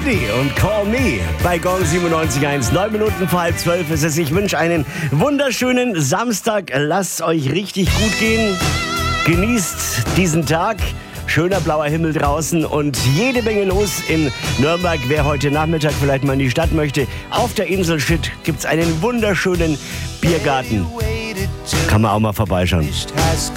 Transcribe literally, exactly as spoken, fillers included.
Lady und Call Me bei Gong siebenundneunzig Komma eins. Neun Minuten vor halb zwölf ist es. Ich wünsche einen wunderschönen Samstag. Lasst euch richtig gut gehen. Genießt diesen Tag. Schöner blauer Himmel draußen und jede Menge los in Nürnberg. Wer heute Nachmittag vielleicht mal in die Stadt möchte, auf der Insel Schütt gibt es einen wunderschönen Biergarten. Kann man auch mal vorbeischauen.